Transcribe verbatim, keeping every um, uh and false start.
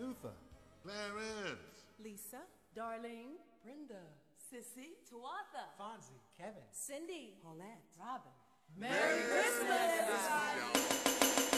Luther, Clarence, Lisa, Darlene, Brenda, Sissy, Tuatha, Fonzie, Kevin, Cindy, Paulette, Robin,